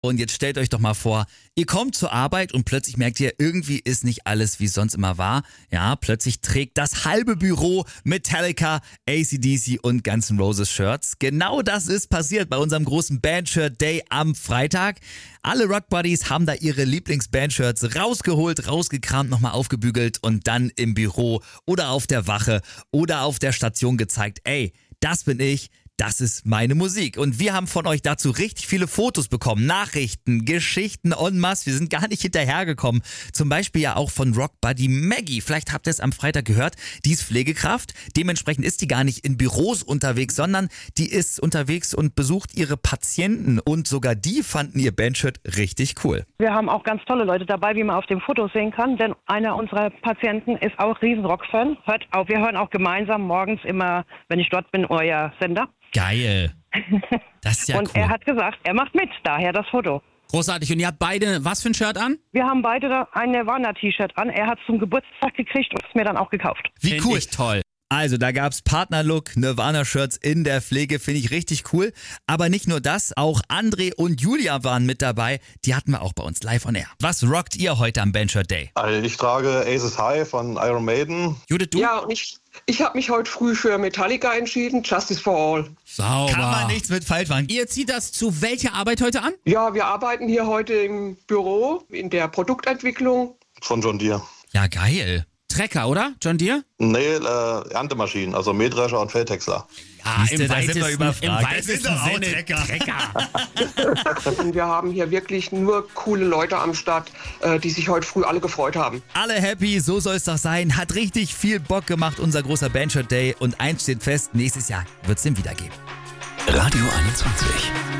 Und jetzt stellt euch doch mal vor, ihr kommt zur Arbeit und plötzlich merkt ihr, irgendwie ist nicht alles, wie es sonst immer war. Ja, plötzlich trägt das halbe Büro Metallica, AC/DC und Guns N' Roses Shirts. Genau das ist passiert bei unserem großen Bandshirt Day am Freitag. Alle Rock Buddies haben da ihre Lieblingsbandshirts rausgeholt, rausgekramt, nochmal aufgebügelt und dann im Büro oder auf der Wache oder auf der Station gezeigt, ey, das bin ich. Das ist meine Musik. Und wir haben von euch dazu richtig viele Fotos bekommen. Nachrichten, Geschichten en masse. Wir sind gar nicht hinterhergekommen. Zum Beispiel ja auch von Rock Buddy Maggie. Vielleicht habt ihr es am Freitag gehört. Die ist Pflegekraft. Dementsprechend ist die gar nicht in Büros unterwegs, sondern die ist unterwegs und besucht ihre Patienten. Und sogar die fanden ihr Bandshirt richtig cool. Wir haben auch ganz tolle Leute dabei, wie man auf dem Foto sehen kann. Denn einer unserer Patienten ist auch Riesenrock-Fan. Wir hören auch gemeinsam morgens immer, wenn ich dort bin, euer Sender. Geil. Das ist ja und cool. Er hat gesagt, er macht mit, daher das Foto. Großartig. Und ihr habt beide was für ein Shirt an? Wir haben beide ein Nirvana-T-Shirt an. Er hat es zum Geburtstag gekriegt und es mir dann auch gekauft. Wie Find cool. ich toll. Also da gab's Partnerlook, Nirvana-Shirts in der Pflege, finde ich richtig cool. Aber nicht nur das, auch André und Julia waren mit dabei. Die hatten wir auch bei uns live on air. Was rockt ihr heute am Bandshirt Day? Also ich trage Aces High von Iron Maiden. Judith, du? Ja, und ich habe mich heute früh für Metallica entschieden, Justice for All. Sauber. Kann man nichts mit falsch machen. Ihr zieht das zu welcher Arbeit heute an? Ja, wir arbeiten hier heute im Büro in der Produktentwicklung. Von John Deere. Ja, geil. Trecker, oder? John Deere? Nee, Erntemaschinen, also Mähdrescher und Feldhäcksler. Ja, Siehste, da sind wir überfragt. Im Das ist weitesten doch auch Sinne Trecker. Und wir haben hier wirklich nur coole Leute am Start, die sich heute früh alle gefreut haben. Alle happy, so soll es doch sein. Hat richtig viel Bock gemacht, unser großer Bandshirt Day. Und eins steht fest, nächstes Jahr wird's den wieder geben. Radio 21.